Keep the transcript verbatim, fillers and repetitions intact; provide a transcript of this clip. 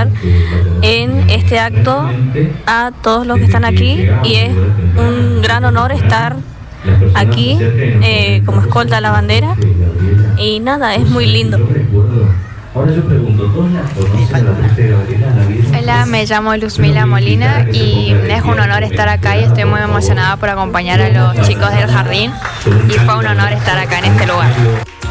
acompañar en este acto a todos los que están aquí y es un gran honor estar aquí eh, como escolta a la bandera y nada, es muy lindo. Hola, me llamo Luzmila Molina y es un honor estar acá y estoy muy emocionada por acompañar a los chicos del jardín y fue un honor estar acá en este lugar.